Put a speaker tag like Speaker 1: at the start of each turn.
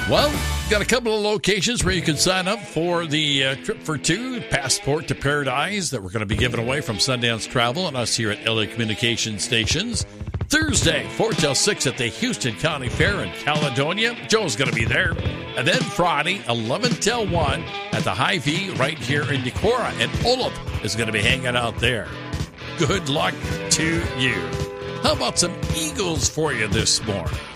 Speaker 1: Well, got a couple of locations where you can sign up for the Trip for Two, Passport to Paradise, that we're going to be giving away from Sundance Travel and us here at LA Communication Stations. Thursday, 4 till 6 at the Houston County Fair in Caledonia. Joe's going to be there. And then Friday, 11 till 1 at the Hy-Vee right here in Decorah. And Olaf is going to be hanging out there. Good luck to you. How about some Eagles for you this morning?